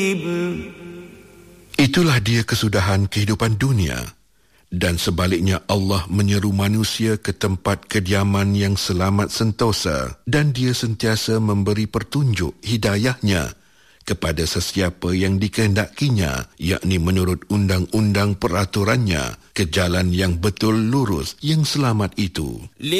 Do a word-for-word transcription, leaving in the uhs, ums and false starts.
Itulah dia kesudahan kehidupan dunia. Dan sebaliknya Allah menyeru manusia ke tempat kediaman yang selamat sentosa, dan dia sentiasa memberi petunjuk hidayahnya kepada sesiapa yang dikehendakinya, yakni menurut undang-undang peraturannya ke jalan yang betul lurus yang selamat itu.